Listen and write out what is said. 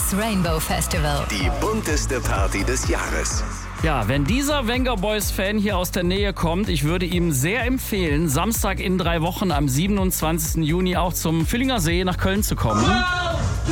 Das Rainbow Festival. Die bunteste Party des Jahres. Ja, wenn dieser Venga Boys Fan hier aus der Nähe kommt, ich würde ihm sehr empfehlen, Samstag in 3 Wochen am 27. Juni auch zum Völlinger See nach Köln zu kommen.